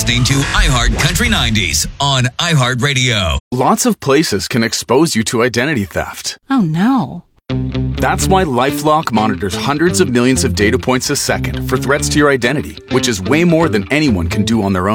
listening to iHeart Country 90s on iHeartRadio. Lots of places can expose you to identity theft. Oh, no. That's why LifeLock monitors hundreds of millions of data points a second for threats to your identity, which is way more than anyone can do on their own.